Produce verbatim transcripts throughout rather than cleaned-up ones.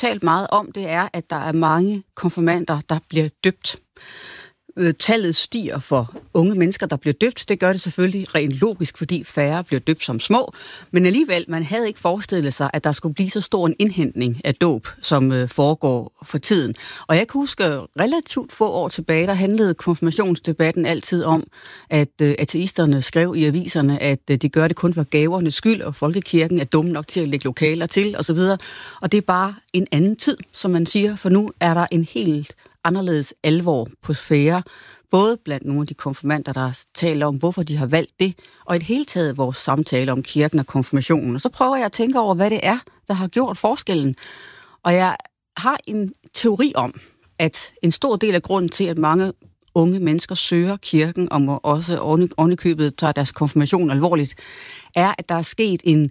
talt meget om, det er, at der er mange konfirmander, der bliver døbt. Tallet stiger for unge mennesker, der bliver døbt. Det gør det selvfølgelig rent logisk, fordi færre bliver døbt som små. Men alligevel, man havde ikke forestillet sig, at der skulle blive så stor en indhentning af dåb, som øh, foregår for tiden. Og jeg kan huske, relativt få år tilbage, der handlede konfirmationsdebatten altid om, at øh, ateisterne skrev i aviserne, at øh, de gør det kun for gavernes skyld, og folkekirken er dum nok til at lægge lokaler til, osv. Og det er bare en anden tid, som man siger, for nu er der en helt anderledes alvor på sfære, både blandt nogle af de konfirmander, der taler om, hvorfor de har valgt det, og i det hele taget vores samtale om kirken og konfirmationen. Og så prøver jeg at tænke over, hvad det er, der har gjort forskellen. Og jeg har en teori om, at en stor del af grunden til, at mange unge mennesker søger kirken, og også ovenikøbet tager deres konfirmation alvorligt, er, at der er sket en,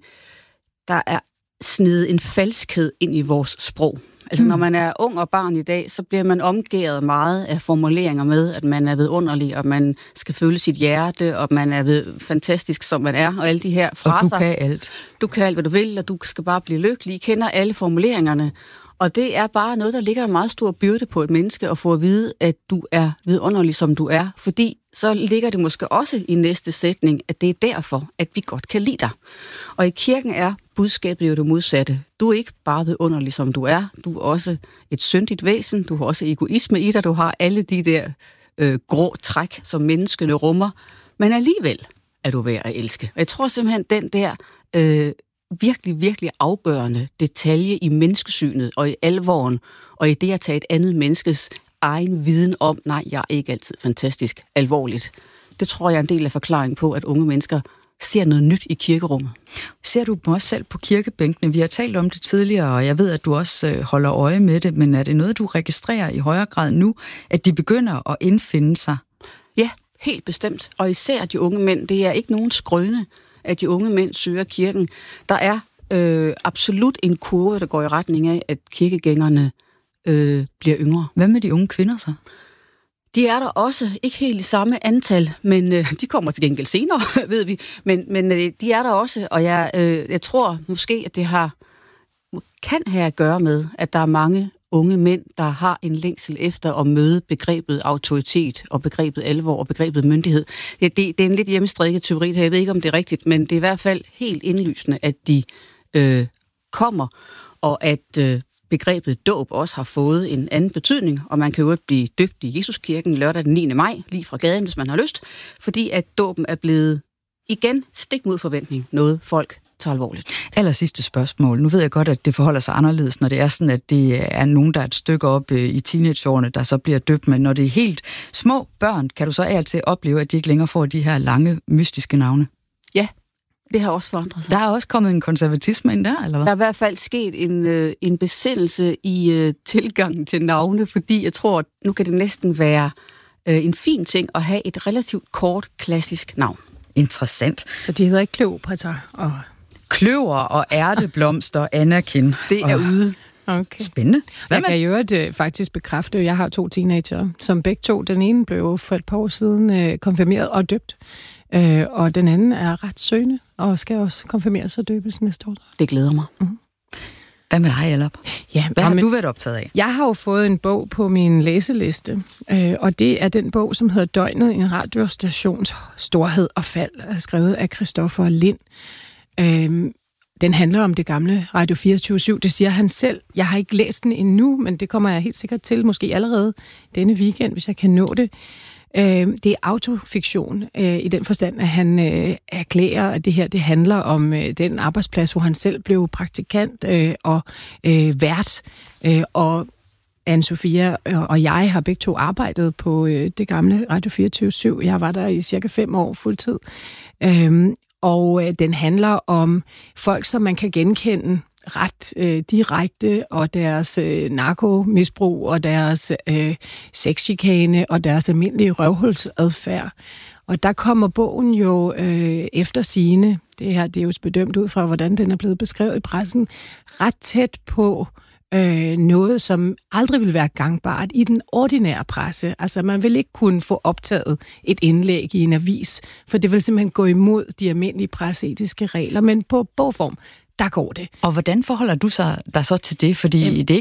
der er snedet en falskhed ind i vores sprog. Altså, når man er ung og barn i dag, så bliver man omgået meget af formuleringer med, at man er vidunderlig, og man skal føle sit hjerte, og man er ved fantastisk, som man er, og alle de her fraser. Og du kan alt. Du kan alt, hvad du vil, og du skal bare blive lykkelig. I kender alle formuleringerne. Og det er bare noget, der ligger en meget stor byrde på et menneske, at få at vide, at du er vidunderlig, som du er. Fordi så ligger det måske også i næste sætning, at det er derfor, at vi godt kan lide dig. Og i kirken er budskabet jo det modsatte. Du er ikke bare vidunderlig, som du er. Du er også et syndigt væsen. Du har også egoisme i dig. Du har alle de der øh, grå træk, som menneskene rummer. Men alligevel er du værd at elske. Og jeg tror simpelthen, den der øh, virkelig, virkelig afgørende detalje i menneskesynet og i alvoren, og i det at tage et andet menneskes egen viden om, nej, jeg er ikke altid fantastisk alvorligt. Det tror jeg er en del af forklaringen på, at unge mennesker ser noget nyt i kirkerummet. Ser du dem også selv på kirkebænkene? Vi har talt om det tidligere, og jeg ved, at du også holder øje med det, men er det noget, du registrerer i højere grad nu, at de begynder at indfinde sig? Ja, helt bestemt. Og især de unge mænd. Det er ikke nogen skrøne, at de unge mænd søger kirken. Der er øh, absolut en kurve, der går i retning af, at kirkegængerne øh, bliver yngre. Hvad med de unge kvinder så? De er der også, ikke helt i samme antal, men øh, de kommer til gengæld senere, ved vi. Men, men øh, de er der også, og jeg, øh, jeg tror måske, at det har, kan have at gøre med, at der er mange unge mænd, der har en længsel efter at møde begrebet autoritet og begrebet alvor og begrebet myndighed. Det, det, det er en lidt hjemmestrikket teori her, jeg ved ikke, om det er rigtigt, men det er i hvert fald helt indlysende, at de øh, kommer, og at øh, begrebet dåb også har fået en anden betydning, og man kan jo blive døbt i Jesuskirken lørdag den niende maj, lige fra gaden, hvis man har lyst, fordi at dåben er blevet igen stik mod forventning, noget folk tager alvorligt. Aller sidste spørgsmål. Nu ved jeg godt, at det forholder sig anderledes, når det er sådan, at det er nogen, der er et stykke op i teenageårene, der så bliver døbt, men når det er helt små børn, kan du så af og til opleve, at de ikke længere får de her lange, mystiske navne? Ja. Det har også forandret sig. Der er også kommet en konservatisme ind der, eller hvad? Der er i hvert fald sket en, øh, en besindelse i øh, tilgangen til navne, fordi jeg tror, at nu kan det næsten være øh, en fin ting at have et relativt kort, klassisk navn. Interessant. Så de hedder ikke Kleopatra og... Kløver og ærteblomster, Anakin. Det er og... ude. Okay. Spændende. Hvad jeg kan jo øh, faktisk bekræfte, at jeg har to teenager, som begge to. Den ene blev for et par år siden øh, konfirmeret og døbt. Øh, og den anden er ret søgende, og skal også konfirmeres og døbes næste år. Det glæder mig. Mm-hmm. Hvad med dig, Ellop? Ja, Hvad har men, du været optaget af? Jeg har jo fået en bog på min læseliste, øh, og det er den bog, som hedder Døgnet, en radiostations storhed og fald, skrevet af Christoffer Lind. Øh, den handler om det gamle Radio fireogtyve syv. Det siger han selv. Jeg har ikke læst den endnu, men det kommer jeg helt sikkert til, måske allerede denne weekend, hvis jeg kan nå det. Det er autofiktion i den forstand, at han erklærer, at det her det handler om den arbejdsplads, hvor han selv blev praktikant og vært. Og Anne-Sophia og jeg har begge to arbejdet på det gamle Radio fireogtyve syv. Jeg var der i cirka fem år fuldtid. Og den handler om folk, som man kan genkende ret øh, direkte, og deres øh, narkomisbrug, og deres øh, sexchikane, og deres almindelige røvhulsadfærd. Og der kommer bogen jo øh, efter sigende, det her det er jo bedømt ud fra, hvordan den er blevet beskrevet i pressen, ret tæt på øh, noget, som aldrig vil være gangbart i den ordinære presse. Altså, man vil ikke kunne få optaget et indlæg i en avis, for det vil simpelthen gå imod de almindelige presseetiske regler, men på bogform, der går det. Og hvordan forholder du sig der så til det? Fordi øhm, det er